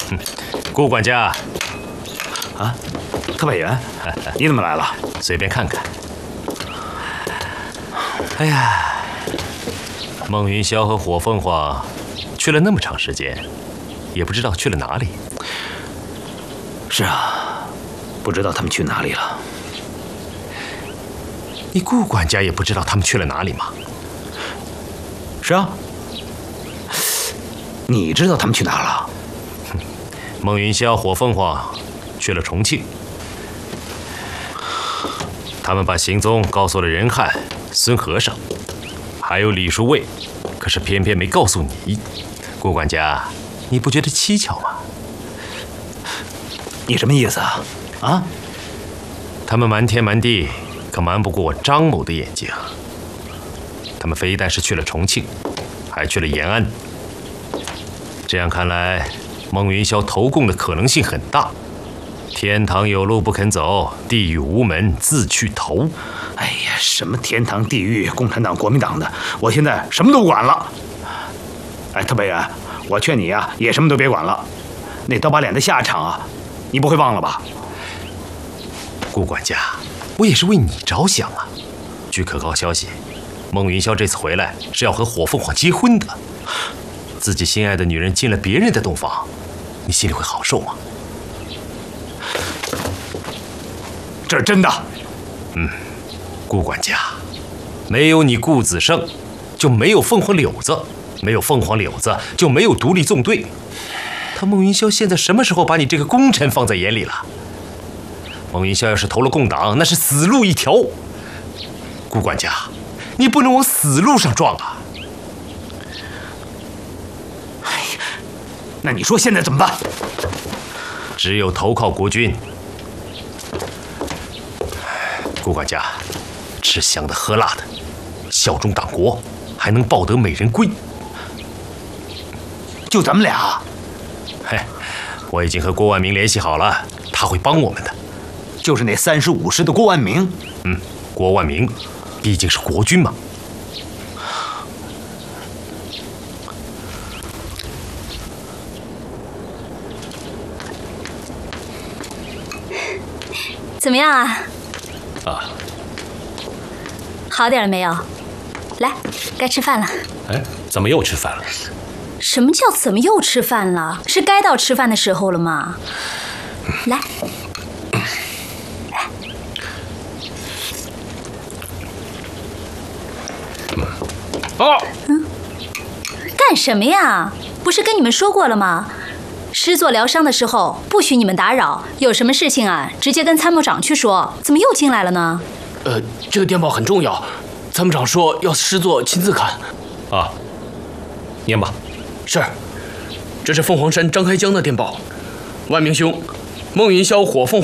顾管家， 啊，特派员，你怎么来了？ 随便看看。哎呀，孟云霄和火凤凰去了那么长时间，也不知道去了哪里。 是啊，不知道他们去哪里了。 你顾管家也不知道他们去了哪里吗？ 是啊。你知道他们去哪了？ 孟云霄、火凤凰去了重庆，他们把行踪告诉了任汉、孙和尚，还有李叔卫，可是偏偏没告诉你。顾管家，你不觉得蹊跷吗？ 你什么意思啊？啊？ 他们瞒天瞒地，可瞒不过我张某的眼睛。他们非但是去了重庆，还去了延安。这样看来，孟云霄投共的可能性很大。天堂有路不肯走，地狱无门自去投。 哎呀，什么天堂地狱，共产党、国民党的，我现在什么都不管了。哎，特派员，我劝你啊，也什么都别管了。那刀疤脸的下场啊，你不会忘了吧？ 顾管家，我也是为你着想啊。据可靠消息，孟云霄这次回来是要和火凤凰结婚的。自己心爱的女人进了别人的洞房，你心里会好受吗？ 这是真的。 顾管家，没有你顾子胜，就没有凤凰柳子；没有凤凰柳子，就没有独立纵队。他孟云霄现在什么时候把你这个功臣放在眼里了？孟云霄要是投了共党，那是死路一条。顾管家，你不能往死路上撞啊！ 那你说现在怎么办？ 只有投靠国军。顾管家，吃香的喝辣的，效忠党国，还能抱得美人归。 就咱们俩？ 嘿，我已经和郭万明联系好了，他会帮我们的。 就是那35师的郭万明？ 郭万明毕竟是国军嘛。 怎么样啊？好点了没有？来，该吃饭了。 哎，怎么又吃饭了？ 什么叫怎么又吃饭了？是该到吃饭的时候了吗？来，干什么呀？不是跟你们说过了吗？师座疗伤的时候不许你们打扰，有什么事情啊，直接跟参谋长去说。怎么又进来了呢？ 这个电报很重要，参谋长说要师座亲自看。啊，念吧。是，这是凤凰山张开江的电报。万明兄，孟云霄、火凤凰